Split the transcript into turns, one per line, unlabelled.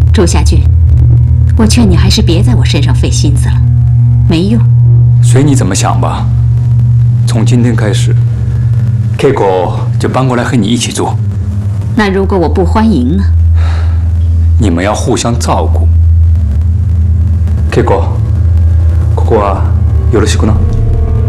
朱夏俊，我劝你还是别在我身上费心思了，没用。
随你怎么想吧。从今天开始 ，K 狗就搬过来和你一起住。
那如果我不欢迎呢？
你们要互相照顾。K 狗，ここはよろしくな。